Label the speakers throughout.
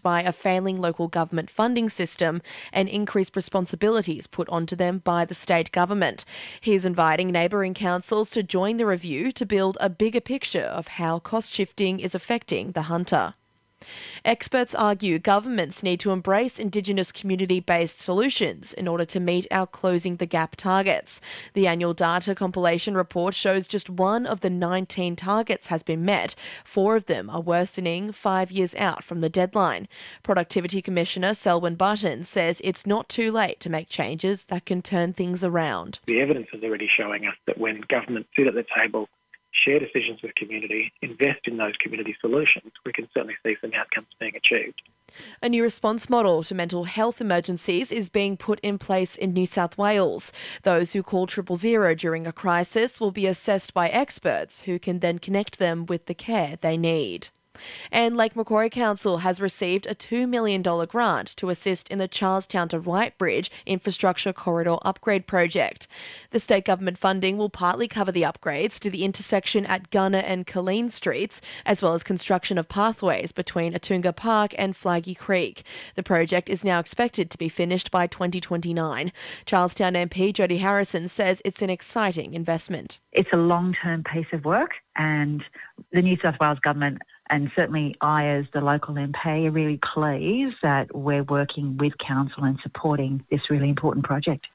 Speaker 1: by a failing local government funding system and increased responsibilities put onto them by the state government. He's inviting neighbouring councils to join the review to build a bigger picture of how cost shifting is affecting the hunter. Experts argue governments need to embrace Indigenous community-based solutions in order to meet our Closing the Gap targets. The annual data compilation report shows just one of the 19 targets has been met. 4 of them are worsening 5 years out from the deadline. Productivity Commissioner Selwyn Button says it's not too late to make changes that can turn things around.
Speaker 2: The evidence is already showing us that when governments sit at the table, share decisions with community, invest in those community solutions, we can certainly see some outcomes being achieved.
Speaker 1: A new response model to mental health emergencies is being put in place in New South Wales. Those who call 000 during a crisis will be assessed by experts who can then connect them with the care they need. And Lake Macquarie Council has received a $2 million grant to assist in the Charlestown to Wright Bridge Infrastructure Corridor Upgrade project. The state government funding will partly cover the upgrades to the intersection at Gunner and Colleen Streets, as well as construction of pathways between Atunga Park and Flaggy Creek. The project is now expected to be finished by 2029. Charlestown MP Jodie Harrison says it's an exciting investment.
Speaker 3: It's a long-term piece of work, and the New South Wales government and certainly I, as the local MP, are really pleased that we're working with council and supporting this really important project.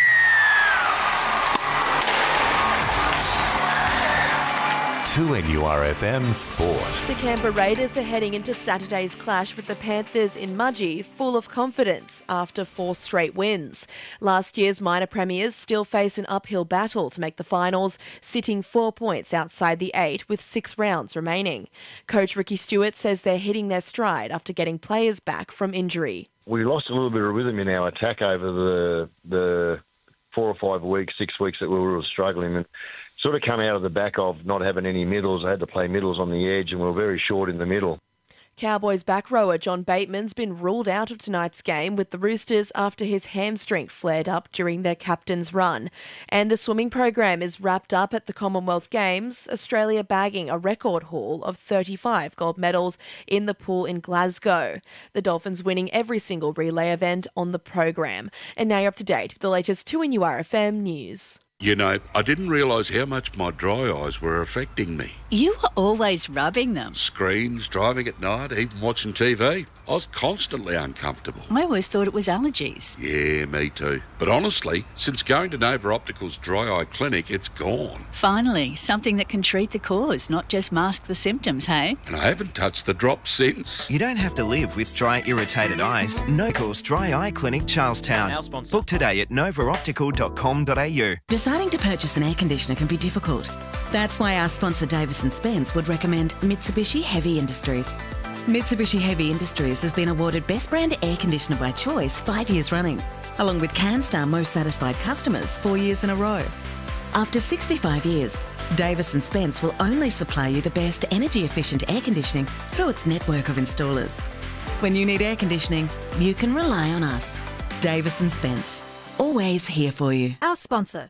Speaker 4: 2NURFM Sport.
Speaker 1: The Canberra Raiders are heading into Saturday's clash with the Panthers in Mudgee full of confidence after 4 straight wins. Last year's minor premiers still face an uphill battle to make the finals, sitting 4 points outside the 8 with 6 rounds remaining. Coach Ricky Stewart says they're hitting their stride after getting players back from injury.
Speaker 5: We lost a little bit of rhythm in our attack over the 4 or 5 weeks, 6 weeks that we were struggling, and sort of come out of the back of not having any middles. I had to play middles on the edge and we were very short in the middle.
Speaker 1: Cowboys back rower John Bateman's been ruled out of tonight's game with the Roosters after his hamstring flared up during their captain's run. And the swimming program is wrapped up at the Commonwealth Games, Australia bagging a record haul of 35 gold medals in the pool in Glasgow. The Dolphins winning every single relay event on the program. And now you're up to date with the latest 2NURFM news.
Speaker 6: You know, I didn't realise how much my dry eyes were affecting me.
Speaker 7: You were always rubbing them.
Speaker 6: Screens, driving at night, even watching TV. I was constantly uncomfortable.
Speaker 7: I always thought it was allergies.
Speaker 6: Yeah, me too. But honestly, since going to Nova Optical's dry eye clinic, it's gone.
Speaker 7: Finally, something that can treat the cause, not just mask the symptoms, hey?
Speaker 6: And I haven't touched the drops since.
Speaker 8: You don't have to live with dry, irritated eyes. Novacal's Dry Eye Clinic, Charlestown. Book today at novaoptical.com.au.
Speaker 9: Deciding to purchase an air conditioner can be difficult. That's why our sponsor Davis & Spence would recommend Mitsubishi Heavy Industries. Mitsubishi Heavy Industries has been awarded Best Brand Air Conditioner by Choice 5 years running, along with CanStar Most Satisfied Customers 4 years in a row. After 65 years, Davis & Spence will only supply you the best energy-efficient air conditioning through its network of installers. When you need air conditioning, you can rely on us. Davis & Spence, always here for you.
Speaker 10: Our sponsor.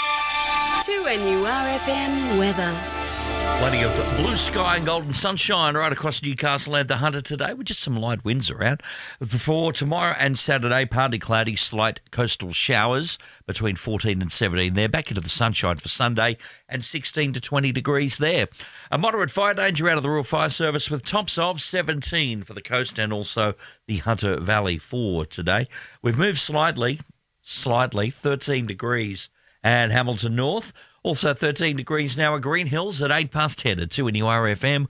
Speaker 10: 2NURFM weather.
Speaker 11: Plenty of blue sky and golden sunshine right across Newcastle and the Hunter today with just some light winds around. For tomorrow and Saturday, partly cloudy, slight coastal showers between 14 and 17 there. Back into the sunshine for Sunday and 16 to 20 degrees there. A moderate fire danger out of the Royal Fire Service with tops of 17 for the coast and also the Hunter Valley for today. We've moved slightly, 13 degrees and Hamilton North. Also 13 degrees now at Green Hills at 8 past 10 at 2NURFM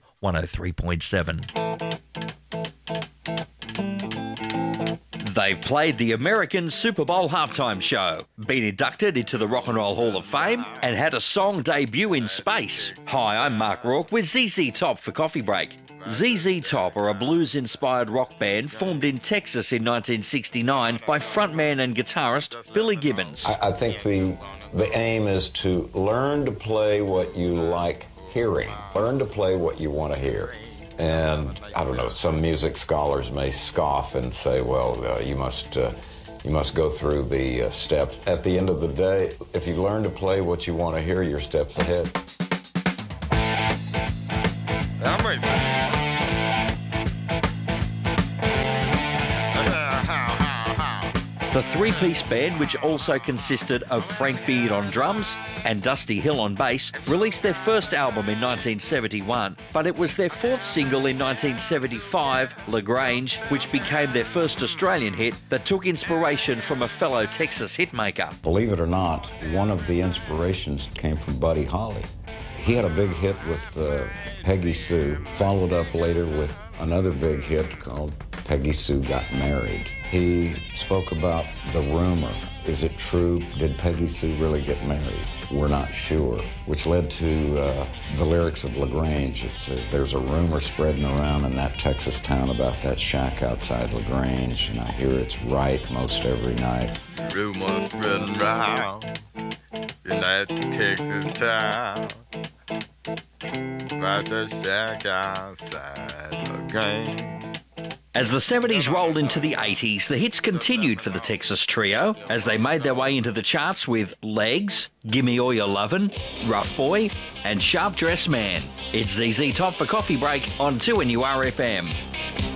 Speaker 11: 103.7. They've played the American Super Bowl halftime show, been inducted into the Rock and Roll Hall of Fame, and had a song debut in space. Hi, I'm Mark Rourke with ZZ Top for Coffee Break. ZZ Top are a blues-inspired rock band formed in Texas in 1969 by frontman and guitarist Billy Gibbons.
Speaker 12: I think the aim is to learn to play what you like hearing. Learn to play what you want to hear. And, I don't know, some music scholars may scoff and say, well, you must go through the steps. At the end of the day, if you learn to play what you want to hear, your steps ahead.
Speaker 11: The three-piece band, which also consisted of Frank Beard on drums and Dusty Hill on bass, released their first album in 1971, but it was their fourth single in 1975, LaGrange, which became their first Australian hit that took inspiration from a fellow Texas hitmaker.
Speaker 12: Believe it or not, one of the inspirations came from Buddy Holly. He had a big hit with Peggy Sue, followed up later with another big hit called Peggy Sue Got Married. He spoke about the rumor. Is it true? Did Peggy Sue really get married? We're not sure, which led to the lyrics of LaGrange. It says, there's a rumor spreading around in that Texas town about that shack outside LaGrange, and I hear it's right most every night.
Speaker 4: Rumor spreading around in that Texas town about the shack outside LaGrange.
Speaker 11: As the 70s rolled into the 80s, the hits continued for the Texas Trio as they made their way into the charts with Legs, Gimme All Your Lovin', Rough Boy, and Sharp Dressed Man. It's ZZ Top for Coffee Break on 2NURFM.